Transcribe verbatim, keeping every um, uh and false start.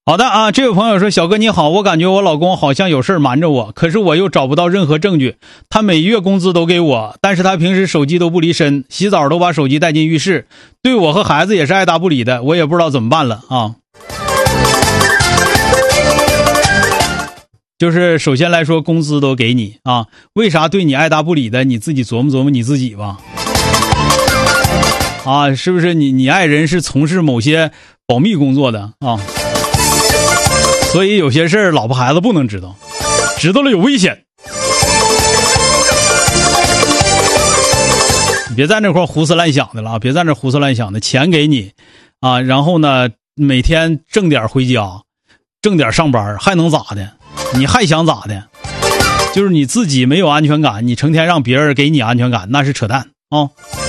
好的啊，这位朋友说，小哥你好，我感觉我老公好像有事瞒着我，可是我又找不到任何证据。他每月工资都给我，但是他平时手机都不离身，洗澡都把手机带进浴室，对我和孩子也是爱答不理的，我也不知道怎么办了啊。就是首先来说，工资都给你啊，为啥对你爱答不理的？你自己琢磨琢磨你自己吧。啊，是不是你你爱人是从事某些保密工作的啊？所以有些事儿老婆孩子不能知道，知道了有危险。你别在那块胡思乱想的了，别在那胡思乱想的。钱给你啊，然后呢，每天挣点回家，挣点上班，还能咋的？你还想咋的？就是你自己没有安全感，你成天让别人给你安全感，那是扯淡啊。